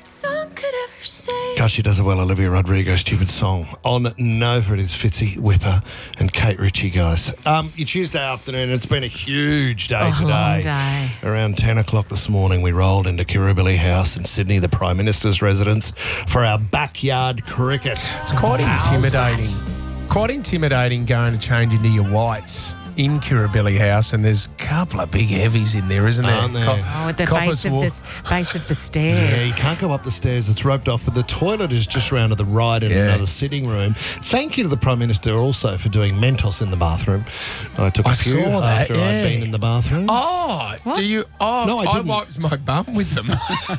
song could ever say. Gosh, she does it well, Olivia Rodrigo, Stupid Song. On Nova, it is Fitzy, Whipper and Kate Ritchie, guys. Your Tuesday afternoon, it's been a huge day today. Long day. Around 10 o'clock this morning, we rolled into Kirribilli House in Sydney, the Prime Minister's residence, for our backyard cricket. It's quite intimidating. Quite intimidating going to change into your whites in Kirribilli House, and there's a couple of big heavies in there, isn't there? Aren't there? At the base of the stairs. Yeah, you can't go up the stairs. It's roped off, but the toilet is just round to the right in another sitting room. Thank you to the Prime Minister also for doing Mentos in the bathroom. I took a few saw that, after I'd been in the bathroom. Oh, do you? Oh, No, I didn't. wiped my bum with them.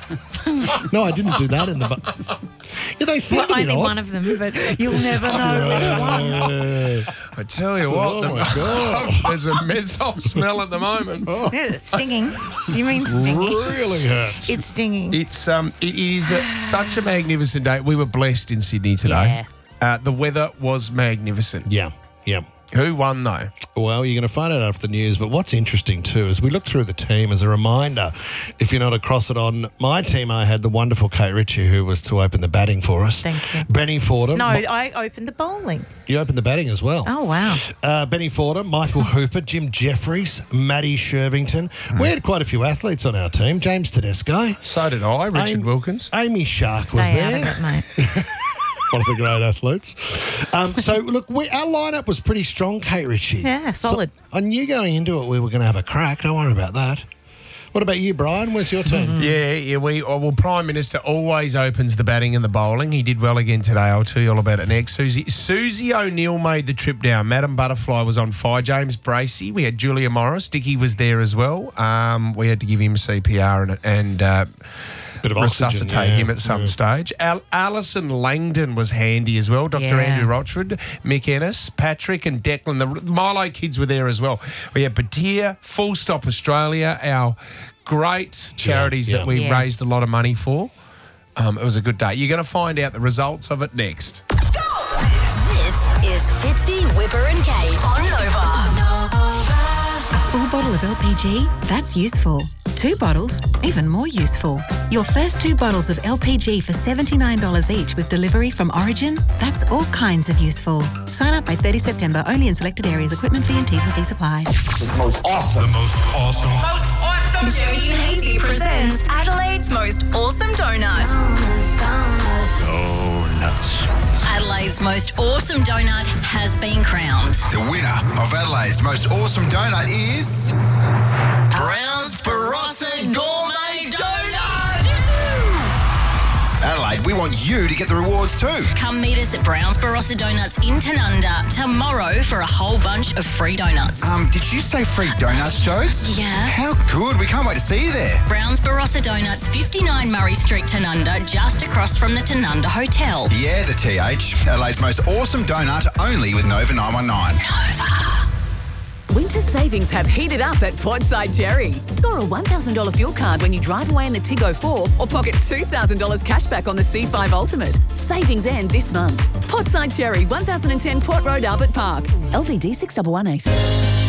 No, I didn't do that in the Yeah, they seem to be Only odd. one of them, but you'll never know which one. I tell you what, Oh, my God. there's a menthol smell at the moment. Yeah, it's stinging. Do you mean stinging? Really hurts. It's stinging. It is such a magnificent day. We were blessed in Sydney today. The weather was magnificent. Yeah. Who won though? Well, you're going to find out after the news, but what's interesting too is we look through the team as a reminder. If you're not across it, on my team, I had the wonderful Kate Ritchie, who was to open the batting for us. Thank you. Benny Fordham. No, I opened the bowling. You opened the batting as well. Oh, wow. Benny Fordham, Michael Hooper, Jim Jeffries, Maddie Shervington. We had quite a few athletes on our team. James Tedesco. So did I, Richard Wilkins. Amy Shark was Stay out there. of it, mate. One of the great athletes. So, look, our lineup was pretty strong, Kate Ritchie. Yeah, solid. So I knew going into it we were going to have a crack. Don't worry about that. What about you, Brian? Where's your team? Well, Prime Minister always opens the batting and the bowling. He did well again today. I'll tell you all about it next. Susie O'Neill made the trip down. Madam Butterfly was on fire. James Bracey. We had Julia Morris. Dickie was there as well. We had to give him CPR and Bit of resuscitate oxygen, him at some stage. Alison Langdon was handy as well. Dr. Andrew Rochford, Mick Ennis, Patrick and Declan. The Milo kids were there as well. We had Batia, Full Stop Australia, our great charities that we raised a lot of money for. It was a good day. You're going to find out the results of it next. This is Fitzy, Whipper and Kate on Nova. A full bottle of LPG? That's useful. 2 bottles? Even more useful. Your first 2 bottles of LPG for $79 each with delivery from Origin? That's all kinds of useful. Sign up by 30 September, only in selected areas. Equipment fee and T&C supplies. The most awesome. Jody and Hazy presents Adelaide's most awesome donut. Adelaide's most awesome donut has been crowned. The winner of Adelaide's most awesome donut is Brown's Barossa Gourmet Donut. Adelaide, we want you to get the rewards too. Come meet us at Brown's Barossa Donuts in Tanunda tomorrow for a whole bunch of free donuts. Did you say free donuts, Jodes? Yeah. How good. We can't wait to see you there. Brown's Barossa Donuts, 59 Murray Street, Tanunda, just across from the Tanunda Hotel. Yeah, the TH. Adelaide's most awesome donut, only with Nova 919. Winter savings have heated up at Portside Cherry. Score a $1,000 fuel card when you drive away in the Tiggo 4 or pocket $2,000 cash back on the C5 Ultimate. Savings end this month. Portside Cherry, 1010 Port Road, Albert Park. LVD 6118.